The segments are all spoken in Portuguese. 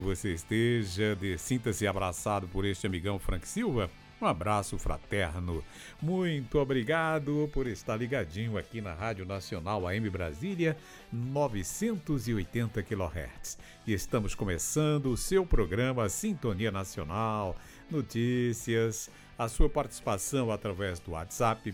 você esteja, sinta-se abraçado por este amigão Frank Silva. Um abraço fraterno. Muito obrigado por estar ligadinho aqui na Rádio Nacional AM Brasília, 980 kHz. E estamos começando o seu programa Sintonia Nacional, notícias, a sua participação através do WhatsApp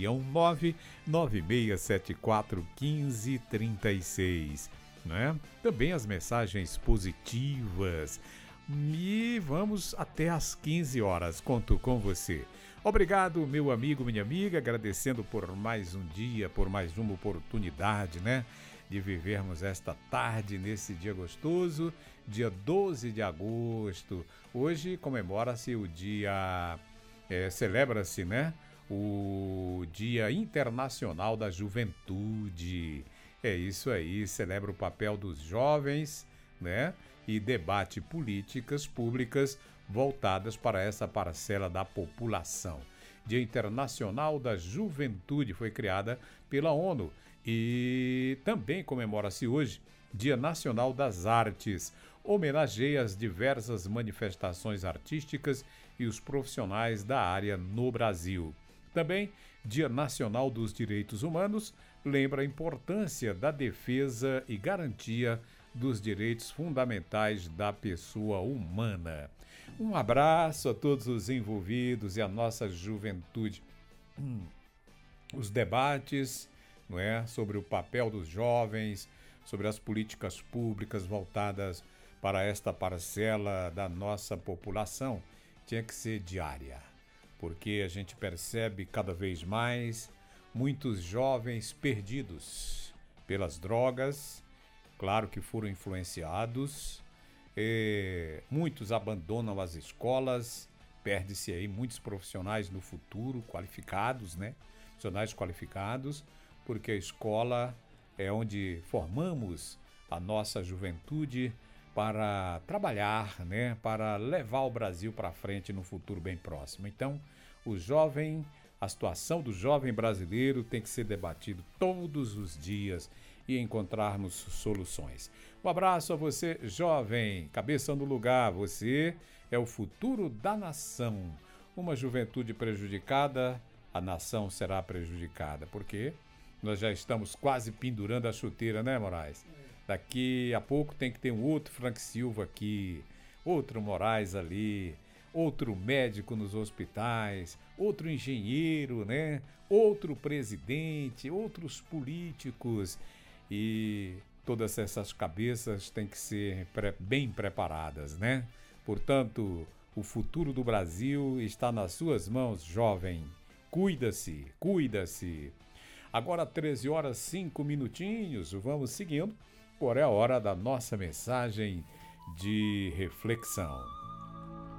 619-9674-1536, né? Também as mensagens positivas. E vamos até às 15 horas, conto com você. Obrigado, meu amigo, minha amiga, agradecendo por mais um dia, por mais uma oportunidade, né? De vivermos esta tarde, nesse dia gostoso, dia 12 de agosto. Hoje comemora-se o dia, celebra-se, né? O Dia Internacional da Juventude. É isso aí, celebra o papel dos jovens, né? E debate políticas públicas voltadas para essa parcela da população. Dia Internacional da Juventude foi criada pela ONU e também comemora-se hoje Dia Nacional das Artes. Homenageia as diversas manifestações artísticas e os profissionais da área no Brasil. Também, Dia Nacional dos Direitos Humanos lembra a importância da defesa e garantia dos direitos fundamentais da pessoa humana. Um abraço a todos os envolvidos e a nossa juventude. Os debates, não é, sobre o papel dos jovens, sobre as políticas públicas voltadas para esta parcela da nossa população, tinha que ser diária, porque a gente percebe cada vez mais muitos jovens perdidos pelas drogas. Claro que foram influenciados, muitos abandonam as escolas, perde-se aí muitos profissionais no futuro, qualificados, né? Profissionais qualificados, porque a escola é onde formamos a nossa juventude para trabalhar, né? Para levar o Brasil para frente no futuro bem próximo. Então, a situação do jovem brasileiro tem que ser debatido todos os dias e encontrarmos soluções. Um abraço a você, jovem, cabeça no lugar. Você é o futuro da nação. Uma juventude prejudicada, a nação será prejudicada. Porque nós já estamos quase pendurando a chuteira, né, Moraes? Daqui a pouco tem que ter um outro Frank Silva aqui, outro Moraes ali, outro médico nos hospitais, outro engenheiro, né? Outro presidente, outros políticos. E todas essas cabeças têm que ser bem preparadas, né? Portanto, o futuro do Brasil está nas suas mãos, jovem. Cuida-se, cuida-se. Agora 13 horas 5 minutinhos, vamos seguindo. Agora é a hora da nossa mensagem de reflexão.